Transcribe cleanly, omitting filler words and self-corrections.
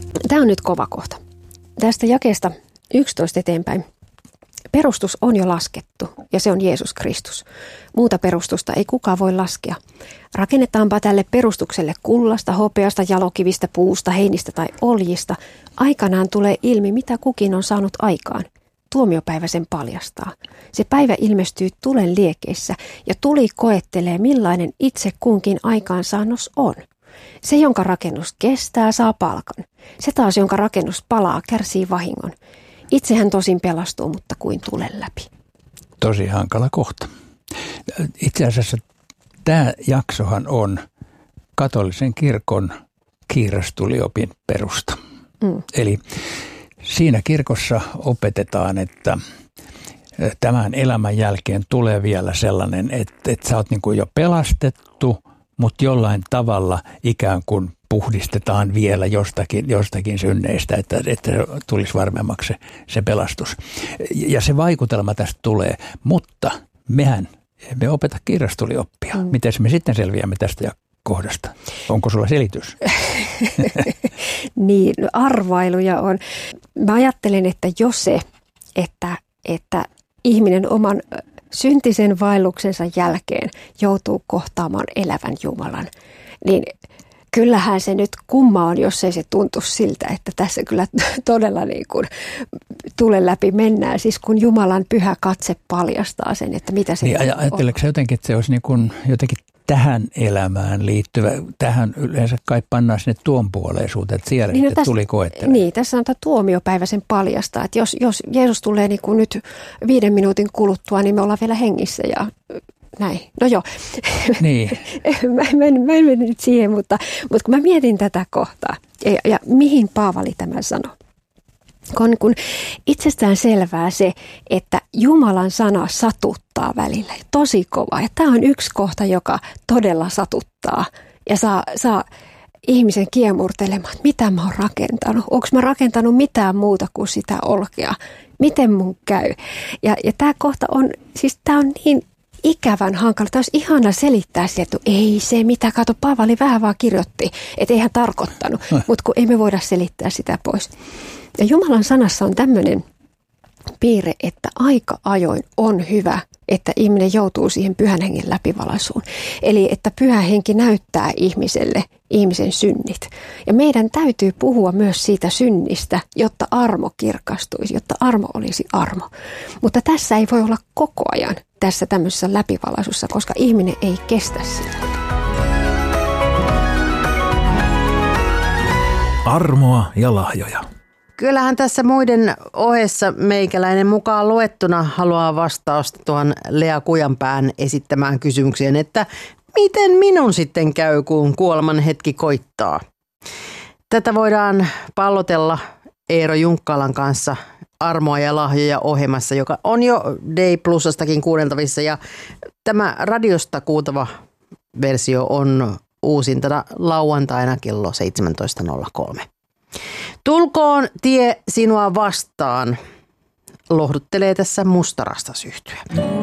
Tämä on nyt kova kohta. Tästä jakeesta 11 eteenpäin. Perustus on jo laskettu ja se on Jeesus Kristus. Muuta perustusta ei kukaan voi laskea. Rakennetaanpa tälle perustukselle kullasta, hopeasta, jalokivistä, puusta, heinistä tai oljista. Aikanaan tulee ilmi, mitä kukin on saanut aikaan. Tuomiopäivä sen paljastaa. Se päivä ilmestyy tulen liekeissä ja tuli koettelee, millainen itse kunkin aikaansaannos on. Se, jonka rakennus kestää, saa palkan. Se taas, jonka rakennus palaa, kärsii vahingon. Itsehän tosin pelastuu, mutta kuin tulen läpi. Tosi hankala kohta. Itse asiassa tämä jaksohan on katolisen kirkon kiirastuliopin perusta. Eli siinä kirkossa opetetaan, että tämän elämän jälkeen tulee vielä sellainen, että sä oot niin kuin jo pelastettu, mutta jollain tavalla ikään kuin puhdistetaan vielä jostakin synneistä, että tulisi varmemmaksi se pelastus. Ja se vaikutelma tästä tulee, mutta mehän emme opeta kiirastulioppia. Miten me sitten selviämme tästä kohdasta? Onko sulla selitys? Niin, arvailuja on. Mä ajattelen, että jos se, että ihminen oman syntisen vaelluksensa jälkeen joutuu kohtaamaan elävän Jumalan, niin kyllähän se nyt kumma on, jos ei se tuntu siltä, että tässä kyllä todella niin kuin tulen läpi mennään. Siis kun Jumalan pyhä katse paljastaa sen, että mitä se niin, ajatteleeko jotenkin, että se olisi niin kuin jotenkin tähän elämään liittyvä, tähän yleensä kai pannaan sinne tuonpuoleisuuteen, että siellä niin sitten tuli koettelemaan. Niin, tässä on tämä tuomiopäivä sen paljastaa, että jos Jeesus tulee niin kuin nyt 5 minuutin kuluttua, niin me ollaan vielä hengissä ja näin. No joo, niin. mä en mene nyt siihen, mutta kun mä mietin tätä kohtaa ja mihin Paavali tämän sanoi. On niin itsestään selvää se, että Jumalan sana satuttaa välillä. Tosi kova. Ja tämä on yksi kohta, joka todella satuttaa ja saa ihmisen kiemurtelemaan, että mitä mä oon rakentanut. Onko mä rakentanut mitään muuta kuin sitä olkea? Miten mun käy? Ja tämä kohta on, siis tämä on niin ikävän hankala. Tämä olisi ihana selittää sille, että ei se mitä, kato Paavali vähän vaan kirjoitti, että ei hän tarkoittanut, mutta kun ei me voida selittää sitä pois. Ja Jumalan sanassa on tämmöinen piirre, että aika ajoin on hyvä, että ihminen joutuu siihen pyhän hengen läpivalaisuun. Eli että pyhä henki näyttää ihmiselle ihmisen synnit. Ja meidän täytyy puhua myös siitä synnistä, jotta armo kirkastuisi, jotta armo olisi armo. Mutta tässä ei voi olla koko ajan tässä tämmöisessä läpivalaisussa, koska ihminen ei kestä sitä. Armoa ja lahjoja. Kyllähän tässä muiden ohessa meikäläinen mukaan luettuna haluaa vastausta tuon Lea Kujanpään esittämään kysymykseen, että miten minun sitten käy, kun kuoleman hetki koittaa? Tätä voidaan pallotella Eero Junkkalan kanssa Armoa ja lahjoja ohjelmassa, joka on jo Day Plusastakin kuunneltavissa. Ja tämä radiosta kuultava versio on uusintana lauantaina kello 17.03. Tulkoon tie sinua vastaan, lohduttelee tässä Mustarastas yhtye.